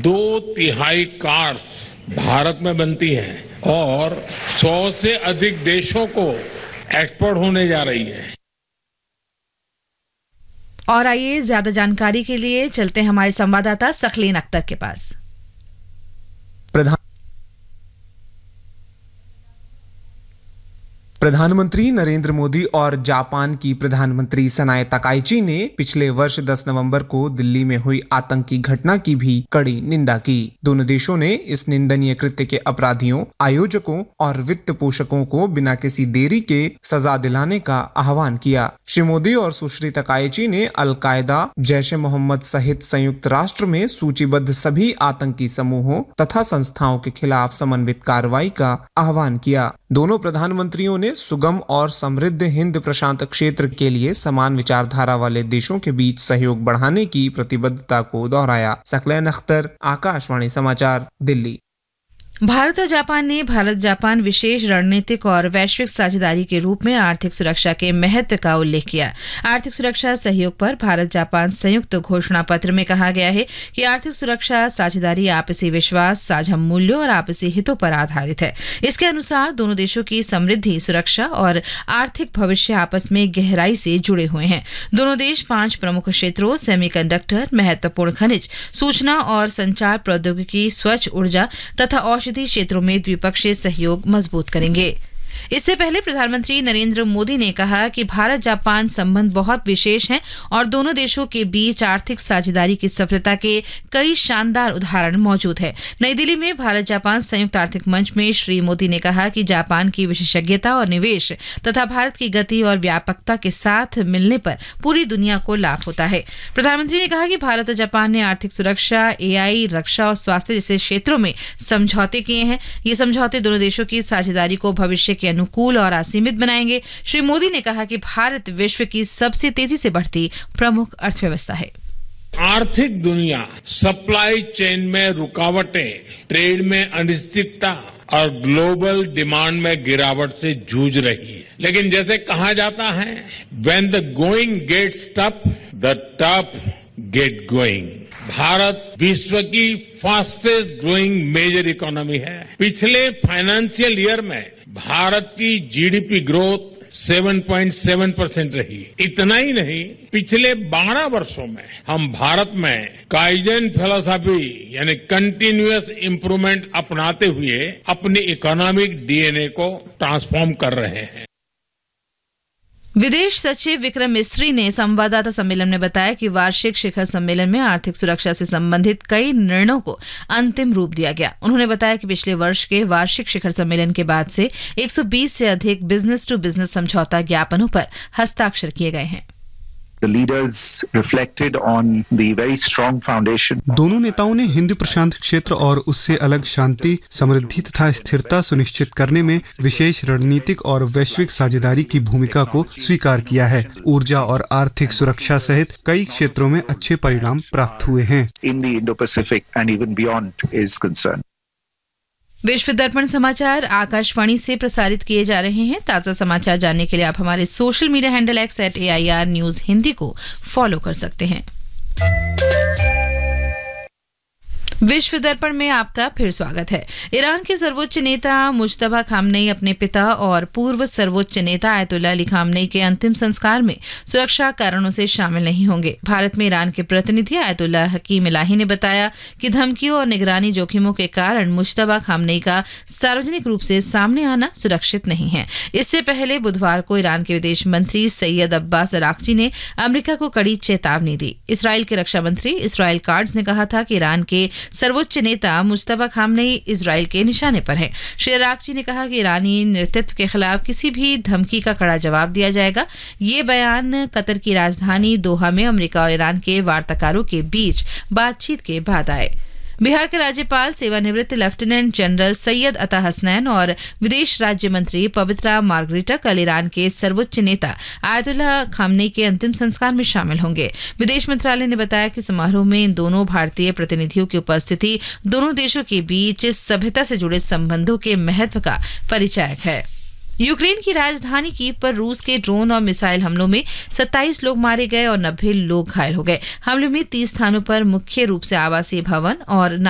2/3 cars Bharat में बनती हैं और 100 से अधिक देशों को एक्सपोर्ट होने जा रही है। और आइए ज्यादा जानकारी के लिए चलते हैं हमारे संवाददाता सखलीन अख्तर के पास। प्रधानमंत्री नरेंद्र मोदी और जापान की प्रधानमंत्री सनाए ताकाइची ने पिछले वर्ष 10 नवंबर को दिल्ली में हुई आतंकी घटना की भी कड़ी निंदा की। दोनों देशों ने इस निंदनीय कृत्य के अपराधियों, आयोजकों और वित्त पोषकों को बिना किसी देरी के सजा दिलाने का आह्वान किया। श्री मोदी और सुश्री ताकाइची ने अल-कायदा, जैश ए मोहम्मद सहित संयुक्त राष्ट्र में सूचीबद्ध सभी आतंकी समूहों तथा संस्थाओं के खिलाफ समन्वित कार्रवाई का आह्वान किया। दोनों प्रधानमंत्रियों ने सुगम और समृद्ध हिंद प्रशांत क्षेत्र के लिए समान विचारधारा वाले देशों के बीच सहयोग बढ़ाने की प्रतिबद्धता को दोहराया। सखलीन अख्तर, आकाशवाणी समाचार, दिल्ली। भारत और जापान ने भारत जापान विशेष रणनीतिक और वैश्विक साझेदारी के रूप में आर्थिक सुरक्षा के महत्व का उल्लेख किया। आर्थिक सुरक्षा सहयोग पर भारत जापान संयुक्त घोषणा पत्र में कहा गया है कि आर्थिक सुरक्षा साझेदारी आपसी विश्वास, साझा मूल्यों और आपसी हितों पर आधारित है। इसके अनुसार दोनों देशों की समृद्धि, सुरक्षा और आर्थिक भविष्य आपस में गहराई से जुड़े हुए हैं। दोनों देश 5 प्रमुख क्षेत्रों सेमीकंडक्टर, महत्वपूर्ण खनिज, सूचना और संचार प्रौद्योगिकी, स्वच्छ ऊर्जा तथा औषधि क्षेत्रों में द्विपक्षीय सहयोग मजबूत करेंगे। इससे पहले प्रधानमंत्री नरेंद्र मोदी ने कहा कि भारत जापान संबंध बहुत विशेष हैं और दोनों देशों के बीच आर्थिक साझेदारी की सफलता के कई शानदार उदाहरण मौजूद हैं। नई दिल्ली में भारत जापान संयुक्त आर्थिक मंच में श्री मोदी ने कहा कि जापान की विशेषज्ञता और निवेश तथा भारत की गति और व्यापकता के साथ मिलने पर पूरी दुनिया को लाभ होता है। प्रधानमंत्री ने कहा कि भारत और जापान ने आर्थिक सुरक्षा, AI, रक्षा और स्वास्थ्य जैसे क्षेत्रों में समझौते किए हैं। ये समझौते दोनों देशों की साझेदारी को भविष्य के अनुकूल और असीमित बनाएंगे। श्री मोदी ने कहा कि भारत विश्व की सबसे तेजी से बढ़ती प्रमुख अर्थव्यवस्था है। आर्थिक दुनिया सप्लाई चेन में रुकावटें, ट्रेड में अनिश्चितता और ग्लोबल डिमांड में गिरावट से जूझ रही है। लेकिन जैसे कहा जाता है, when the going gets tough, the tough get going. Bharat विश्व की फास्टेस्ट ग्रोइंग मेजर इकोनॉमी है। पिछले फाइनेंशियल ईयर में भारत की GDP ग्रोथ 7.7% रही। इतना ही नहीं, पिछले 12 वर्षों में हम भारत में काइजन फिलॉसफी यानी कंटिन्यूअस इंप्रूवमेंट अपनाते हुए अपनी इकोनॉमिक DNA को ट्रांसफॉर्म कर रहे हैं। विदेश सचिव विक्रम मिस्री ने संवाददाता सम्मेलन में बताया कि वार्षिक शिखर सम्मेलन में आर्थिक सुरक्षा से संबंधित कई निर्णयों को अंतिम रूप दिया गया। उन्होंने बताया कि पिछले वर्ष के वार्षिक शिखर सम्मेलन के बाद से 120 से अधिक बिजनेस टू बिजनेस समझौता ज्ञापनों पर हस्ताक्षर किए गए हैं। The leaders reflected on the very strong foundation. दोनों नेताओं ने हिंद प्रशांत क्षेत्र और उससे अलग शांति, समृद्धि तथा स्थिरता सुनिश्चित करने में विशेष रणनीतिक और वैश्विक साझेदारी की भूमिका को स्वीकार किया है। ऊर्जा और आर्थिक सुरक्षा सहित कई क्षेत्रों में अच्छे परिणाम प्राप्त हुए हैं। In the Indo-Pacific and even beyond is concerned. विश्व दर्पण समाचार आकाशवाणी से प्रसारित किए जा रहे हैं। ताजा समाचार जानने के लिए आप हमारे social media handle @AIR news Hindi को फॉलो कर सकते हैं। विश्व दर्पण में आपका फिर स्वागत है। ईरान के सर्वोच्च नेता मुज्तबा खामनेई अपने पिता और पूर्व सर्वोच्च नेता आयतुल्ला अली खामनेई के अंतिम संस्कार में सुरक्षा कारणों से शामिल नहीं होंगे। भारत में ईरान के प्रतिनिधि आयतुल्ला हकीम इलाही ने बताया कि धमकियों और निगरानी जोखिमों के कारण मुज्तबा खामनेई का सार्वजनिक रूप से सामने आना सुरक्षित नहीं है। इससे पहले बुधवार को ईरान के विदेश मंत्री सैयद अब्बास अराक्ची ने अमेरिका को कड़ी चेतावनी दी। इसराइल के रक्षा मंत्री इसराइल काट्ज ने कहा था कि ईरान के सर्वोच्च नेता मुज्तबा खामनेई इजराइल के निशाने पर हैं। श्री अराक्ची ने कहा कि ईरानी नेतृत्व के खिलाफ किसी भी धमकी का कड़ा जवाब दिया जाएगा। ये बयान कतर की राजधानी दोहा में अमेरिका और ईरान के वार्ताकारों के बीच बातचीत के बाद आए। बिहार के राज्यपाल सेवानिवृत्त लेफ्टिनेंट जनरल सैयद अता हसनैन और विदेश राज्य मंत्री पवित्रा मार्गरेटा कल ईरान के सर्वोच्च नेता आयतुल्ला खामनेई के अंतिम संस्कार में शामिल होंगे। विदेश मंत्रालय ने बताया कि समारोह में इन दोनों भारतीय प्रतिनिधियों की उपस्थिति दोनों देशों के बीच सभ्यता से जुड़े संबंधों के महत्व का परिचायक है। यूक्रेन की राजधानी कीव पर रूस के ड्रोन और मिसाइल हमलों में 27 लोग मारे गए और 90 लोग घायल हो गए। हमले में 30 स्थानों पर मुख्य रूप से आवासीय भवन और